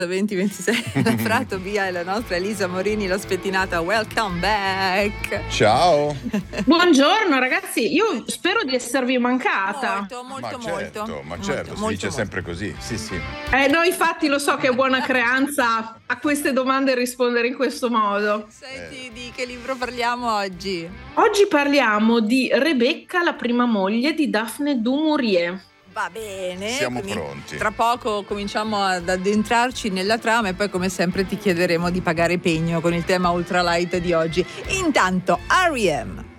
2026 la Frato via e la nostra Elisa Morini, la spettinata. Welcome back. Ciao. Buongiorno ragazzi, io spero di esservi mancata. Ma certo, si dice sempre così. Sì. No, infatti lo so che è buona creanza a queste domande rispondere in questo modo. Senti, di che libro parliamo oggi? Oggi parliamo di Rebecca, la prima moglie di Daphne du Maurier. Va bene, siamo pronti. Tra poco cominciamo ad addentrarci nella trama e poi come sempre ti chiederemo di pagare pegno con il tema ultralight di oggi. Intanto R.E.M.